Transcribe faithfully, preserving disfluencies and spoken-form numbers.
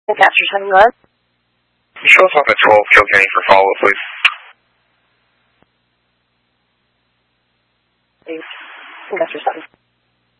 Capture seven, go ahead. You show us off at twelve Kilkenny for follow-up, please. Capture seven.